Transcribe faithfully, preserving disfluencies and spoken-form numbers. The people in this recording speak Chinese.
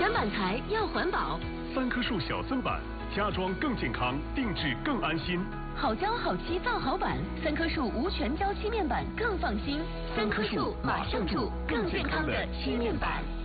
选板材要环保。 三棵树小森板，家装更健康，定制更安心。 好胶好漆造好板，三棵树无全胶漆面板更放心。三棵树马上住更健康的漆面板。